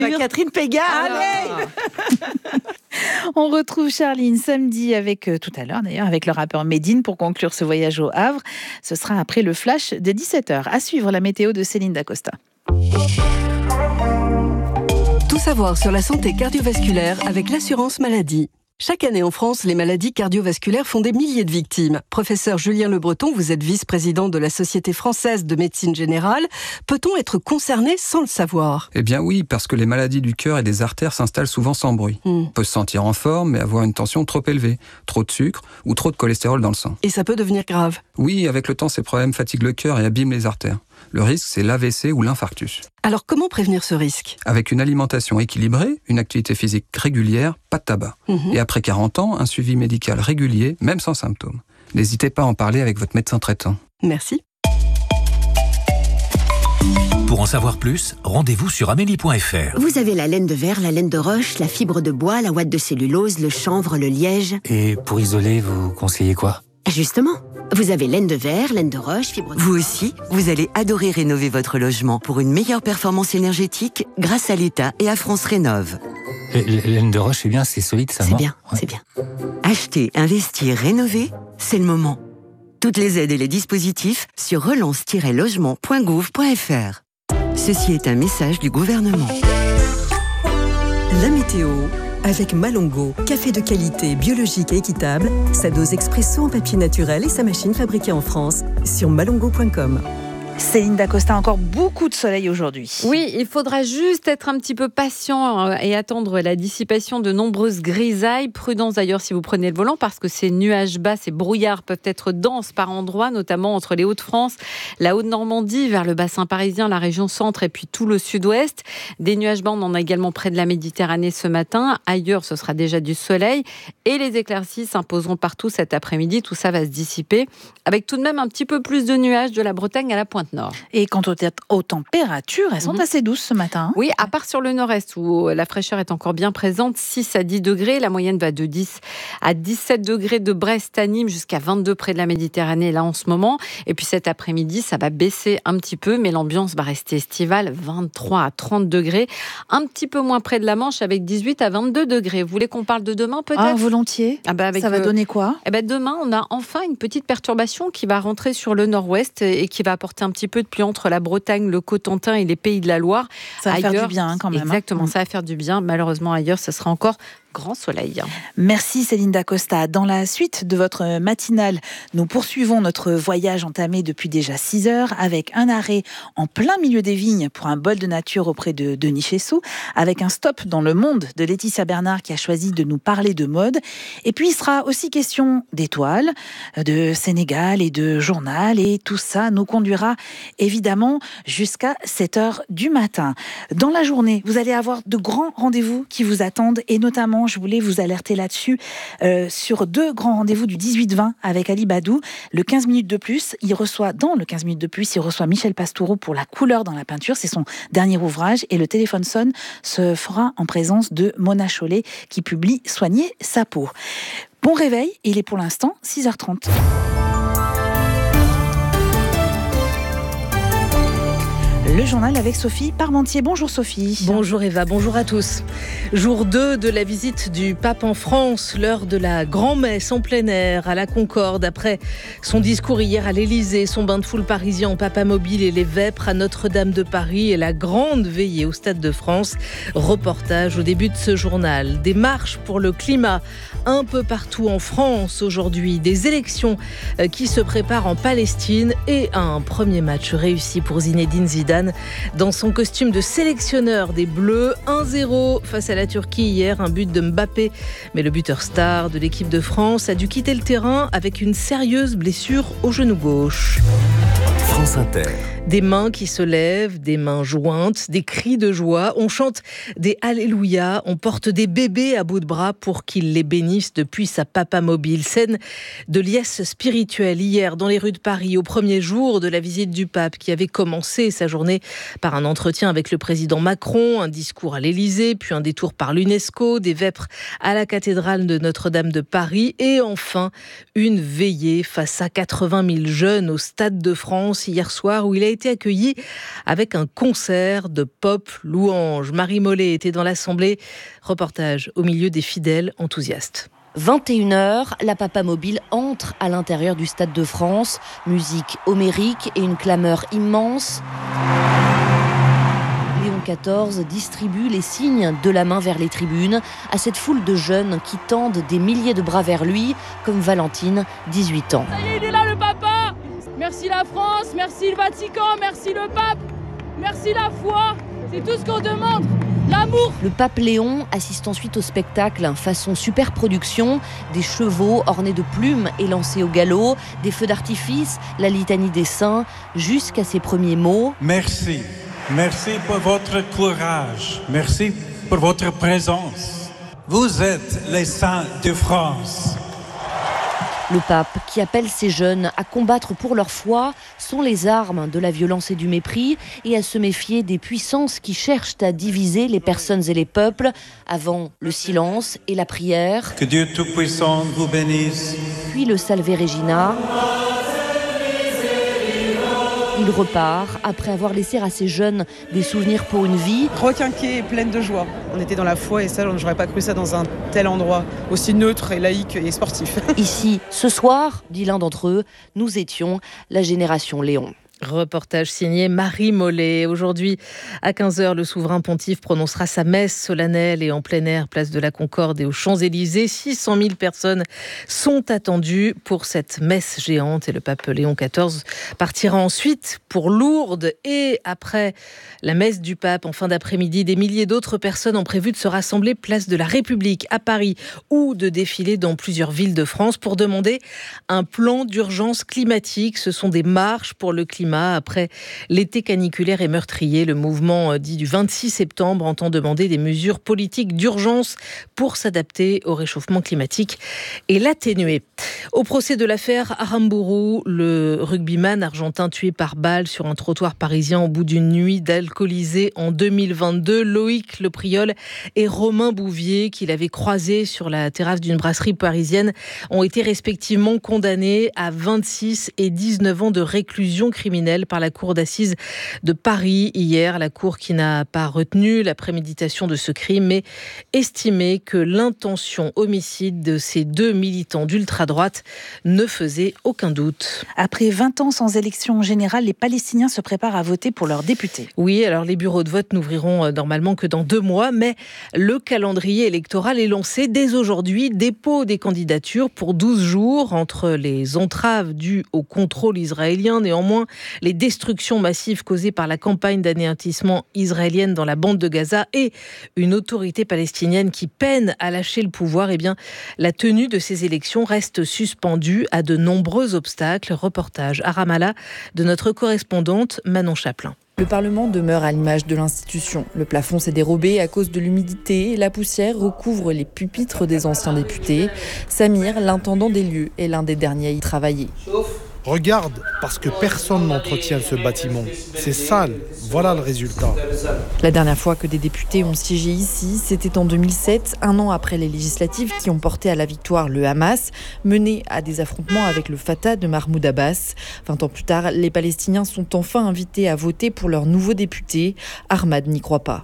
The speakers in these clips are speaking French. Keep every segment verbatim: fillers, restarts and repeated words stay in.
Bah, Catherine Pégard. Allez. On retrouve Charline samedi avec, euh, tout à l'heure d'ailleurs, avec le rappeur Medine pour conclure ce voyage au Havre. Ce sera après le flash de dix-sept heures. À suivre la météo de Céline Dacosta. Tout savoir sur la santé cardiovasculaire avec l'assurance maladie. Chaque année en France, les maladies cardiovasculaires font des milliers de victimes. Professeur Julien Le Breton, vous êtes vice-président de la Société française de médecine générale. Peut-on être concerné sans le savoir ? Eh bien oui, parce que les maladies du cœur et des artères s'installent souvent sans bruit. Mm. On peut se sentir en forme, mais avoir une tension trop élevée, trop de sucre ou trop de cholestérol dans le sang. Et ça peut devenir grave ? Oui, avec le temps, ces problèmes fatiguent le cœur et abîment les artères. Le risque, c'est l'A V C ou l'infarctus. Alors comment prévenir ce risque ? Avec une alimentation équilibrée, une activité physique régulière, pas de tabac. Mmh. Et après quarante ans, un suivi médical régulier, même sans symptômes. N'hésitez pas à en parler avec votre médecin traitant. Merci. Pour en savoir plus, rendez-vous sur amélie point f r. Vous avez la laine de verre, la laine de roche, la fibre de bois, la ouate de cellulose, le chanvre, le liège. Et pour isoler, vous conseillez quoi ? Justement, vous avez laine de verre, laine de roche, fibre de... Vous aussi, vous allez adorer rénover votre logement pour une meilleure performance énergétique grâce à l'État et à France Rénov'. Laine de roche, c'est bien, c'est solide, ça, C'est non bien, ouais. c'est bien. Acheter, investir, rénover, c'est le moment. Toutes les aides et les dispositifs sur relance tiret logement point gouv point f r. Ceci est un message du gouvernement. La météo avec Malongo, café de qualité, biologique et équitable, sa dose expresso en papier naturel et sa machine fabriquée en France sur malongo point com. Céline Dacosta, encore beaucoup de soleil aujourd'hui. Oui, il faudra juste être un petit peu patient et attendre la dissipation de nombreuses grisailles. Prudence d'ailleurs si vous prenez le volant parce que ces nuages bas, ces brouillards peuvent être denses par endroits, notamment entre les Hauts-de-France, la Haute-Normandie, vers le bassin parisien, la région centre et puis tout le sud-ouest. Des nuages bas, on en a également près de la Méditerranée ce matin. Ailleurs, ce sera déjà du soleil et les éclaircies s'imposeront partout cet après-midi. Tout ça va se dissiper avec tout de même un petit peu plus de nuages de la Bretagne à la Pointe Nord. Et quant aux, aux températures, elles sont mmh. assez douces ce matin. Oui, à part sur le nord-est où la fraîcheur est encore bien présente, six à dix degrés. La moyenne va de dix à dix-sept degrés de Brest à Nîmes jusqu'à vingt-deux près de la Méditerranée là en ce moment. Et puis cet après-midi, ça va baisser un petit peu, mais l'ambiance va rester estivale, vingt-trois à trente degrés. Un petit peu moins près de la Manche avec dix-huit à vingt-deux degrés. Vous voulez qu'on parle de demain peut-être ? Ah, volontiers. Ah bah avec ça va le... donner quoi ? Eh ben demain, on a enfin une petite perturbation qui va rentrer sur le nord-ouest et qui va apporter un petit peu de pluie entre la Bretagne, le Cotentin et les Pays de la Loire. Ça va ailleurs, faire du bien hein, quand même. Exactement, hein. ça va faire du bien. Malheureusement, ailleurs, ce sera encore grand soleil. Merci Céline Dacosta. Dans la suite de votre matinale, nous poursuivons notre voyage entamé depuis déjà six heures avec un arrêt en plein milieu des vignes pour un bol de nature auprès de Denis Chessou, avec un stop dans le monde de Laetitia Bernard qui a choisi de nous parler de mode. Et puis il sera aussi question d'étoiles, de Sénégal et de journal, et tout ça nous conduira évidemment jusqu'à sept heures du matin. Dans la journée, vous allez avoir de grands rendez-vous qui vous attendent, et notamment je voulais vous alerter là-dessus euh, sur deux grands rendez-vous du dix-huit vingt avec Ali Badou. Le quinze minutes de plus, il reçoit, dans le quinze minutes de plus, il reçoit Michel Pastoureau pour La couleur dans la peinture. C'est son dernier ouvrage. Et le téléphone sonne se fera en présence de Mona Chollet qui publie Soigner sa peau. Bon réveil, il est pour l'instant six heures trente. Le journal avec Sophie Parmentier. Bonjour Sophie. Bonjour Eva, bonjour à tous. Jour deux de la visite du pape en France, l'heure de la grand-messe en plein air à la Concorde. Après son discours hier à l'Élysée, son bain de foule parisien en Papamobile et les vêpres à Notre-Dame de Paris et la grande veillée au Stade de France. Reportage au début de ce journal. Des marches pour le climat un peu partout en France aujourd'hui. Des élections qui se préparent en Palestine et un premier match réussi pour Zinedine Zidane dans son costume de sélectionneur des Bleus. un zéro face à la Turquie hier, un but de Mbappé. Mais le buteur star de l'équipe de France a dû quitter le terrain avec une sérieuse blessure au genou gauche. France Inter. Des mains qui se lèvent, des mains jointes, des cris de joie. On chante des Alléluia, on porte des bébés à bout de bras pour qu'ils les bénissent depuis sa Papamobile. Scène de liesse spirituelle hier dans les rues de Paris, au premier jour de la visite du pape qui avait commencé sa journée par un entretien avec le président Macron, un discours à l'Élysée, puis un détour par l'UNESCO, des vêpres à la cathédrale de Notre-Dame de Paris et enfin une veillée face à quatre-vingt mille jeunes au Stade de France hier soir où il a été accueilli avec un concert de pop louange. Marie Mollet était dans l'Assemblée. Reportage au milieu des fidèles enthousiastes. vingt et une heures, la Papa Mobile entre à l'intérieur du Stade de France. Musique homérique et une clameur immense. Léon quatorze distribue les signes de la main vers les tribunes à cette foule de jeunes qui tendent des milliers de bras vers lui, comme Valentine, dix-huit ans. Ça y est, il est là le papa. Merci la France, merci le Vatican, merci le pape, merci la foi. C'est tout ce qu'on demande. L'amour. Le pape Léon assiste ensuite au spectacle façon super production, des chevaux ornés de plumes et lancés au galop, des feux d'artifice, la litanie des saints, jusqu'à ses premiers mots. Merci, merci pour votre courage, merci pour votre présence. Vous êtes les saints de France. Le pape, qui appelle ces jeunes à combattre pour leur foi, sont les armes de la violence et du mépris et à se méfier des puissances qui cherchent à diviser les personnes et les peuples. Avant, le silence et la prière. Que Dieu Tout-Puissant vous bénisse. Puis le Salve Regina. Il repart après avoir laissé à ces jeunes des souvenirs pour une vie. Requinquée et pleine de joie. On était dans la foi et ça, je n'aurais pas cru ça dans un tel endroit, aussi neutre et laïque et sportif. Ici, ce soir, dit l'un d'entre eux, nous étions la génération Léon. Reportage signé Marie Mollet. Aujourd'hui, à quinze heures, le souverain pontife prononcera sa messe solennelle et en plein air, place de la Concorde et aux Champs-Élysées. six cent mille personnes sont attendues pour cette messe géante et le pape Léon quatorze partira ensuite pour Lourdes. Et après la messe du pape en fin d'après-midi, des milliers d'autres personnes ont prévu de se rassembler place de la République à Paris ou de défiler dans plusieurs villes de France pour demander un plan d'urgence climatique. Ce sont des marches pour le climat. Après l'été caniculaire et meurtrier, le mouvement dit du vingt-six septembre entend demander des mesures politiques d'urgence pour s'adapter au réchauffement climatique et l'atténuer. Au procès de l'affaire Aramburu, le rugbyman argentin tué par balle sur un trottoir parisien au bout d'une nuit d'alcoolisé en deux mille vingt-deux, Loïc Lepriol et Romain Bouvier, qu'il avait croisé sur la terrasse d'une brasserie parisienne, ont été respectivement condamnés à vingt-six et dix-neuf ans de réclusion criminelle par la cour d'assises de Paris hier. La cour qui n'a pas retenu la préméditation de ce crime, mais estimé que l'intention homicide de ces deux militants d'ultra-droite ne faisait aucun doute. Après vingt ans sans élection générale, les Palestiniens se préparent à voter pour leurs députés. Oui, alors les bureaux de vote n'ouvriront normalement que dans deux mois, mais le calendrier électoral est lancé dès aujourd'hui. Dépôt des candidatures pour douze jours entre les entraves dues au contrôle israélien. Néanmoins, les destructions massives causées par la campagne d'anéantissement israélienne dans la bande de Gaza et une autorité palestinienne qui peine à lâcher le pouvoir, eh bien, la tenue de ces élections reste suspendue à de nombreux obstacles. Reportage à Ramallah de notre correspondante Manon Chaplin. Le Parlement demeure à l'image de l'institution. Le plafond s'est dérobé à cause de l'humidité. La poussière recouvre les pupitres des anciens députés. Samir, l'intendant des lieux, est l'un des derniers à y travailler. Regarde, parce que personne n'entretient ce bâtiment. C'est sale, voilà le résultat. La dernière fois que des députés ont siégé ici, c'était en deux mille sept, un an après les législatives qui ont porté à la victoire le Hamas, mené à des affrontements avec le Fatah de Mahmoud Abbas. Vingt ans plus tard, les Palestiniens sont enfin invités à voter pour leur nouveau député. Ahmad n'y croit pas.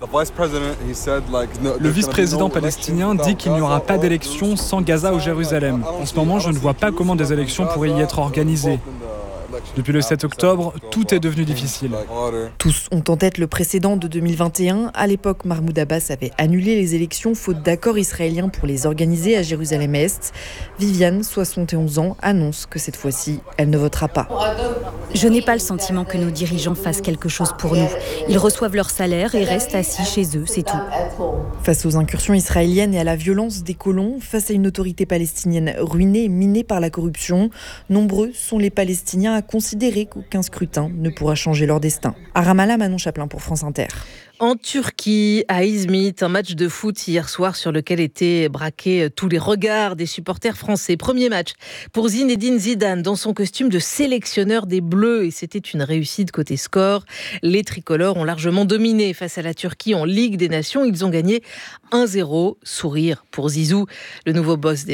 Le vice-président palestinien dit qu'il n'y aura pas d'élection sans Gaza ou Jérusalem. En ce moment, je ne vois pas comment des élections pourraient y être organisées. Depuis le sept octobre, tout est devenu difficile. Tous ont en tête le précédent de deux mille vingt et un. À l'époque, Mahmoud Abbas avait annulé les élections faute d'accord israélien pour les organiser à Jérusalem-Est. Viviane, soixante et onze ans, annonce que cette fois-ci, elle ne votera pas. Je n'ai pas le sentiment que nos dirigeants fassent quelque chose pour nous. Ils reçoivent leur salaire et restent assis chez eux, c'est tout. Face aux incursions israéliennes et à la violence des colons, face à une autorité palestinienne ruinée et minée par la corruption, nombreux sont les Palestiniens à considérer qu'aucun scrutin ne pourra changer leur destin. À Ramallah, Manon Chaplin pour France Inter. En Turquie, à Izmit, un match de foot hier soir sur lequel étaient braqués tous les regards des supporters français. Premier match pour Zinedine Zidane dans son costume de sélectionneur des Bleus et c'était une réussite côté score. Les tricolores ont largement dominé face à la Turquie en Ligue des Nations. Ils ont gagné un zéro. Sourire pour Zizou, le nouveau boss des Bleus.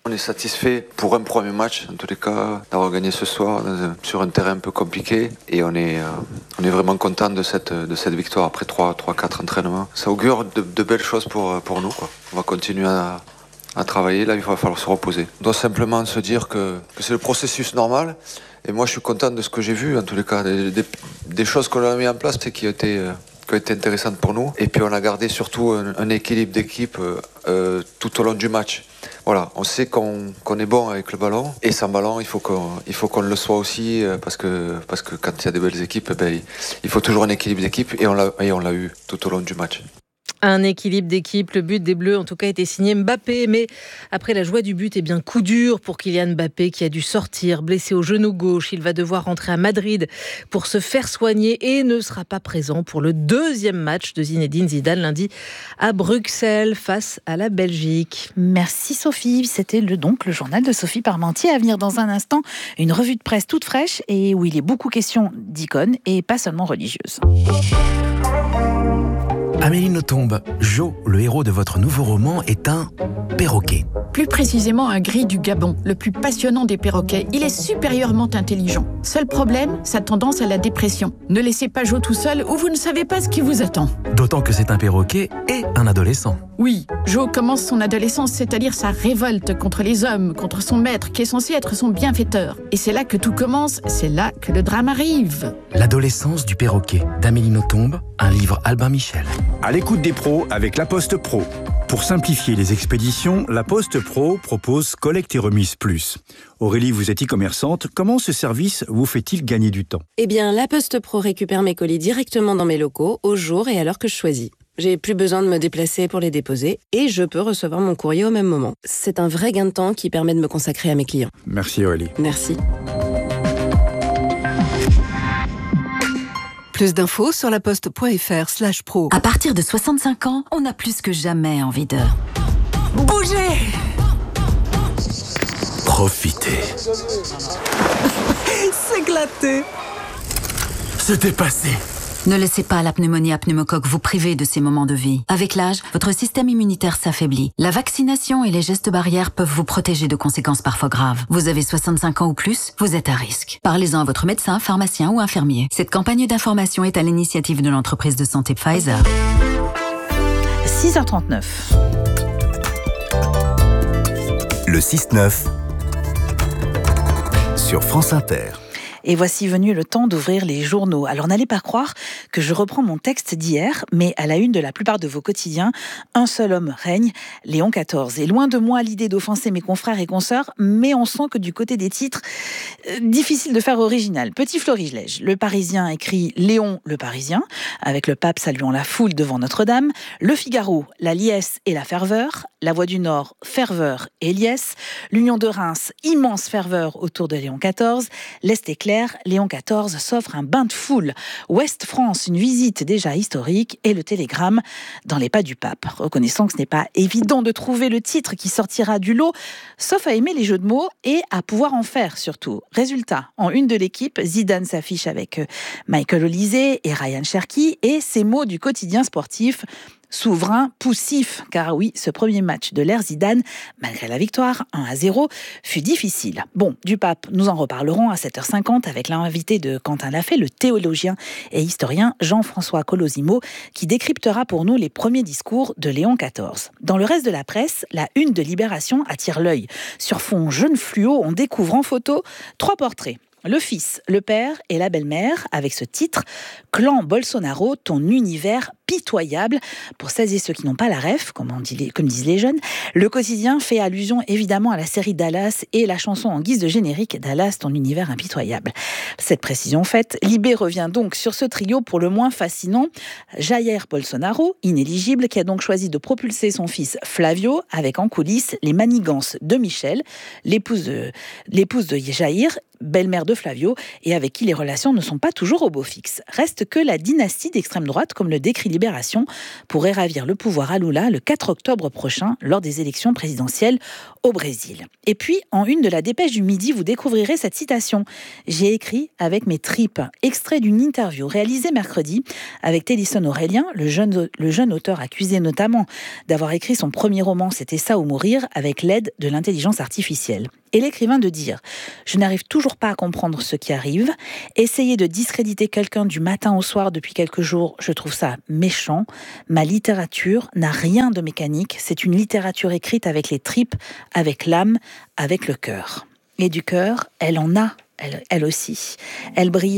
On est satisfait pour un premier match, en tous les cas, d'avoir gagné ce soir un, sur un terrain un peu compliqué. Et on est, euh, on est vraiment content de cette, de cette victoire après trois quatre entraînements. Ça augure de, de belles choses pour, pour nous, quoi. On va continuer à, à travailler, là il va falloir se reposer. On doit simplement se dire que, que c'est le processus normal. Et moi je suis content de ce que j'ai vu, en tous les cas, des, des, des choses qu'on a mis en place qui ont été... Euh, qui a été intéressante pour nous. Et puis on a gardé surtout un, un équilibre d'équipe euh, euh, tout au long du match. Voilà, on sait qu'on, qu'on est bon avec le ballon. Et sans ballon, il faut qu'on, il faut qu'on le soit aussi. Euh, parce, que, parce que quand il y a des belles équipes, ben, il faut toujours un équilibre d'équipe. Et on l'a, et on l'a eu tout au long du match. Un équilibre d'équipe, le but des Bleus en tout cas était signé Mbappé, mais après la joie du but, eh bien coup dur pour Kylian Mbappé qui a dû sortir, blessé au genou gauche. Il va devoir rentrer à Madrid pour se faire soigner et ne sera pas présent pour le deuxième match de Zinedine Zidane lundi à Bruxelles face à la Belgique. Merci Sophie, c'était le, donc le journal de Sophie Parmentier. À venir dans un instant, une revue de presse toute fraîche et où il est beaucoup question d'icônes et pas seulement religieuses. Amélie Nothomb, Jo, le héros de votre nouveau roman, est un perroquet. Plus précisément un gris du Gabon, le plus passionnant des perroquets. Il est supérieurement intelligent. Seul problème, sa tendance à la dépression. Ne laissez pas Jo tout seul ou vous ne savez pas ce qui vous attend. D'autant que c'est un perroquet et un adolescent. Oui, Jo commence son adolescence, c'est-à-dire sa révolte contre les hommes, contre son maître, qui est censé être son bienfaiteur. Et c'est là que tout commence, c'est là que le drame arrive. L'adolescence du perroquet, d'Amélie Nothomb, un livre Albin Michel. À l'écoute des pros avec La Poste Pro. Pour simplifier les expéditions, La Poste Pro propose Collecte et Remise Plus. Aurélie, vous êtes e-commerçante. Comment ce service vous fait-il gagner du temps ? Eh bien, La Poste Pro récupère mes colis directement dans mes locaux, au jour et à l'heure que je choisis. J'ai plus besoin de me déplacer pour les déposer et je peux recevoir mon courrier au même moment. C'est un vrai gain de temps qui permet de me consacrer à mes clients. Merci Aurélie. Merci. Plus d'infos sur laposte.fr slash pro. À partir de soixante-cinq ans, on a plus que jamais envie de bouger. Profitez. S'éclater. Se dépasser. Ne laissez pas la pneumonie à pneumocoque vous priver de ces moments de vie. Avec l'âge, votre système immunitaire s'affaiblit. La vaccination et les gestes barrières peuvent vous protéger de conséquences parfois graves. Vous avez soixante-cinq ans ou plus, vous êtes à risque. Parlez-en à votre médecin, pharmacien ou infirmier. Cette campagne d'information est à l'initiative de l'entreprise de santé Pfizer. six heures trente-neuf. Le six neuf sur France Inter. Et voici venu le temps d'ouvrir les journaux. Alors n'allez pas croire que je reprends mon texte d'hier, mais à la une de la plupart de vos quotidiens, un seul homme règne, Léon quatorze. Et loin de moi l'idée d'offenser mes confrères et consoeurs, mais on sent que du côté des titres, euh, difficile de faire original. Petit florilège, le Parisien écrit Léon le Parisien, avec le pape saluant la foule devant Notre-Dame. Le Figaro, la liesse et la ferveur. La Voix du Nord, ferveur et liesse. L'Union de Reims, immense ferveur autour de Léon quatorze. L'Est éclair, Léon quatorze s'offre un bain de foule. Ouest France, une visite déjà historique. Et le Télégramme, dans les pas du pape. Reconnaissant que ce n'est pas évident de trouver le titre qui sortira du lot, sauf à aimer les jeux de mots et à pouvoir en faire surtout. Résultat, en une de l'équipe, Zidane s'affiche avec Michael Olysée et Ryan Cherki et ces mots du quotidien sportif. Souverain, poussif, car oui, ce premier match de l'ère Zidane, malgré la victoire un à zéro, fut difficile. Bon, du pape, nous en reparlerons à sept heures cinquante avec l'invité de Quentin Lafay, le théologien et historien Jean-François Colosimo, qui décryptera pour nous les premiers discours de Léon quatorze. Dans le reste de la presse, la une de Libération attire l'œil. Sur fond jaune fluo, on découvre en photo trois portraits. Le fils, le père et la belle-mère, avec ce titre « Clan Bolsonaro, ton univers pitoyable ». Pour celles et ceux qui n'ont pas la ref, comme, on dit les, comme disent les jeunes, le quotidien fait allusion évidemment à la série Dallas et la chanson en guise de générique « Dallas, ton univers impitoyable ». Cette précision faite, Libé revient donc sur ce trio pour le moins fascinant. Jair Bolsonaro, inéligible, qui a donc choisi de propulser son fils Flavio, avec en coulisses les manigances de Michel, l'épouse de, l'épouse de Jair, belle-mère de Flavio, et avec qui les relations ne sont pas toujours au beau fixe. Reste que la dynastie d'extrême droite, comme le décrit Libération, Libération pourrait ravir le pouvoir à Lula le quatre octobre prochain lors des élections présidentielles au Brésil. Et puis, en une de la Dépêche du Midi, vous découvrirez cette citation. « J'ai écrit avec mes tripes », extrait d'une interview réalisée mercredi avec Télisson Aurélien, le jeune, le jeune auteur accusé notamment d'avoir écrit son premier roman « C'était ça ou mourir » avec l'aide de l'intelligence artificielle. Et l'écrivain de dire « Je n'arrive toujours pas à comprendre ce qui arrive. Essayer de discréditer quelqu'un du matin au soir depuis quelques jours, je trouve ça méchant. Ma littérature n'a rien de mécanique. C'est une littérature écrite avec les tripes, avec l'âme, avec le cœur. » Et du cœur, elle en a, elle, elle aussi. Elle brille